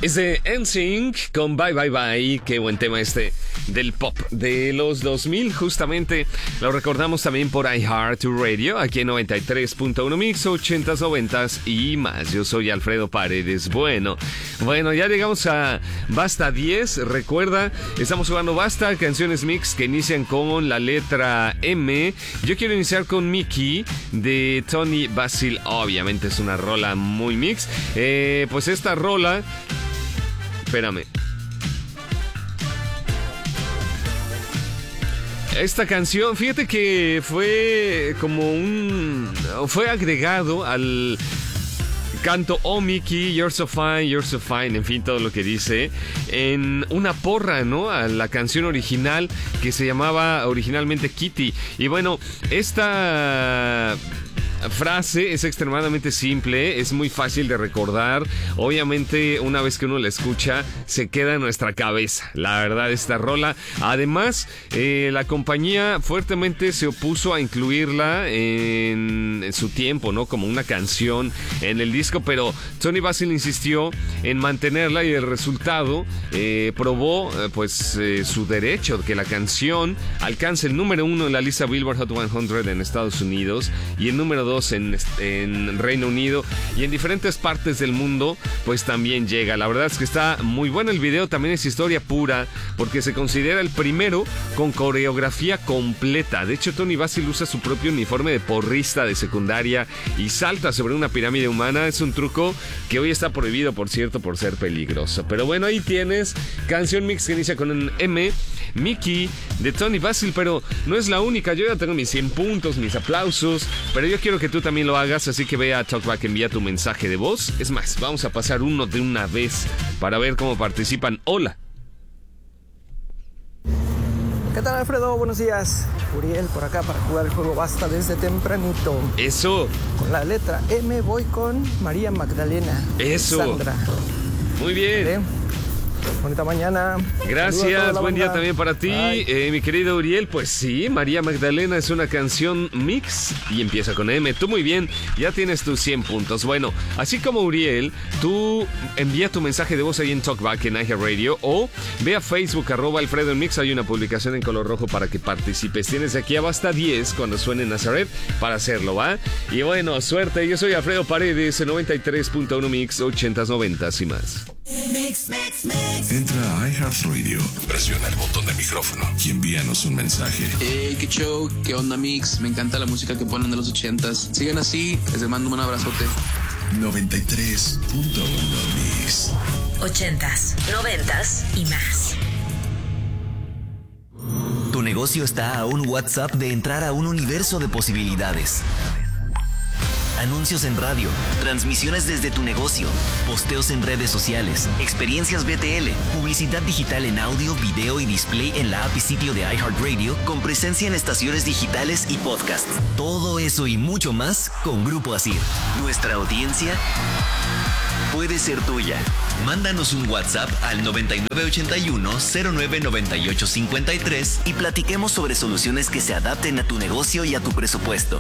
Es de NSYNC con Bye Bye Bye. Qué buen tema este del pop de los 2000. Justamente lo recordamos también por iHeartRadio, aquí en 93.1 Mix, 80s, 90s y más. Yo soy Alfredo Paredes. Bueno, ya llegamos a Basta 10. Recuerda, estamos jugando Basta, canciones mix que inician con la letra M. Yo quiero iniciar con Mickey de Tony Basil. Obviamente es una rola muy mix. Pues esta rola... Espérame. Esta canción, fíjate que fue fue agregado al canto Oh Mickey, You're so fine, en fin, todo lo que dice, en una porra, ¿no? A la canción original que se llamaba originalmente Kitty. Y bueno, esta frase es extremadamente simple, es muy fácil de recordar. Obviamente, una vez que uno la escucha, se queda en nuestra cabeza. La verdad, esta rola. Además, la compañía fuertemente se opuso a incluirla en su tiempo, ¿no? Como una canción en el disco, pero Tony Basil insistió en mantenerla y el resultado probó su derecho de que la canción alcance el número 1 en la lista Billboard Hot 100 en Estados Unidos y el número 2 en Reino Unido y en diferentes partes del mundo, pues también llega. La verdad es que está muy bueno el video, también es historia pura porque se considera el primero con coreografía completa. De hecho, Tony Basil usa su propio uniforme de porrista de secundaria y salta sobre una pirámide humana. Es un truco que hoy está prohibido, por cierto, por ser peligroso. Pero bueno, ahí tienes canción mix que inicia con un M, Mickey de Tony Basil, pero no es la única. Yo ya tengo mis 100 puntos, mis aplausos, pero yo quiero que tú también lo hagas, así que ve a TalkBack, envía tu mensaje de voz. Es más, vamos a pasar uno de una vez para ver cómo participan. Hola. ¿Qué tal, Alfredo? Buenos días. Uriel por acá para jugar el juego Basta desde tempranito. Eso. Con la letra M voy con María Magdalena. Eso. Sandra. Muy bien. ¿Vale? Bonita mañana. Gracias, buen día también para ti, mi querido Uriel. Pues sí, María Magdalena es una canción mix y empieza con M. Tú muy bien, ya tienes tus 100 puntos. Bueno, así como Uriel, tú envía tu mensaje de voz ahí en TalkBack en iHeartRadio o ve a Facebook @Alfredo en Mix. Hay una publicación en color rojo para que participes. Tienes de aquí a Basta 10 cuando suene Nazaret para hacerlo, ¿va? Y bueno, suerte. Yo soy Alfredo Paredes en 93.1 Mix, 80s, 90s y más. Entra a iHeartRadio, presiona el botón de micrófono y envíanos un mensaje. Qué show, qué onda mix, me encanta la música que ponen de los 80s. Sigan así, les mando un abrazote. 93.1 Mix. 80s, 90s y más. Tu negocio está a un WhatsApp de entrar a un universo de posibilidades. Anuncios en radio, transmisiones desde tu negocio, posteos en redes sociales, experiencias BTL, publicidad digital en audio, video y display en la app y sitio de iHeartRadio con presencia en estaciones digitales y podcasts. Todo eso y mucho más con Grupo Asir. Nuestra audiencia puede ser tuya. Mándanos un WhatsApp al 9981-099853 y platiquemos sobre soluciones que se adapten a tu negocio y a tu presupuesto.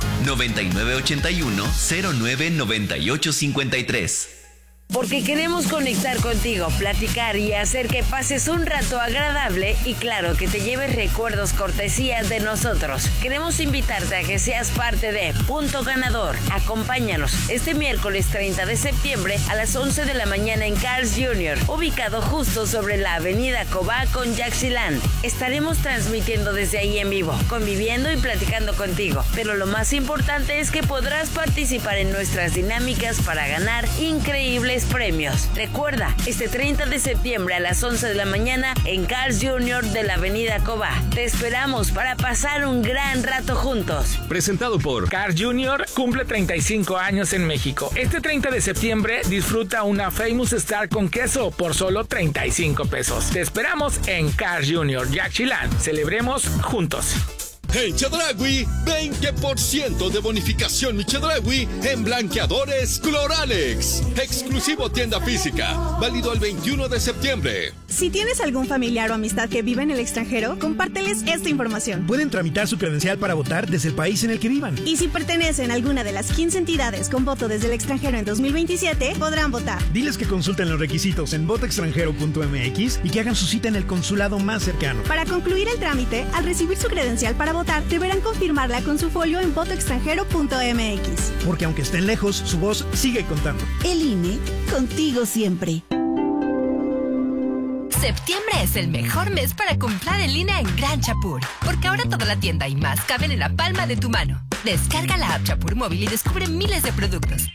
9981-099853. Porque queremos conectar contigo, platicar y hacer que pases un rato agradable y claro, que te lleves recuerdos cortesías de nosotros. Queremos invitarte a que seas parte de Punto Ganador. Acompáñanos este miércoles 30 de septiembre a las 11 de la mañana en Carl's Jr., ubicado justo sobre la avenida Cobá con Yaxchilán. Estaremos transmitiendo desde ahí en vivo, conviviendo y platicando contigo. Pero lo más importante es que podrás participar en nuestras dinámicas para ganar increíbles premios. Recuerda, este 30 de septiembre a las 11 de la mañana en Carl's Jr. de la avenida Cobá. Te esperamos para pasar un gran rato juntos. Presentado por Carl's Jr. cumple 35 años en México. Este 30 de septiembre disfruta una Famous Star con queso por solo 35 pesos. Te esperamos en Carl's Jr. Yaxchilán. Celebremos juntos. En Chedraui, 20% de bonificación mi Chedraui en blanqueadores Cloralex. Exclusivo tienda física, válido el 21 de septiembre. Si tienes algún familiar o amistad que vive en el extranjero, compárteles esta información. Pueden tramitar su credencial para votar desde el país en el que vivan. Y si pertenecen a alguna de las 15 entidades con voto desde el extranjero en 2027, podrán votar. Diles que consulten los requisitos en votoextranjero.mx y que hagan su cita en el consulado más cercano. Para concluir el trámite, al recibir su credencial para votar, deberán confirmarla con su folio en votoextranjero.mx. Porque aunque estén lejos, su voz sigue contando. El INE, contigo siempre. Septiembre es el mejor mes para comprar en línea en Gran Chapur, porque ahora toda la tienda y más caben en la palma de tu mano. Descarga la app Chapur Móvil y descubre miles de productos.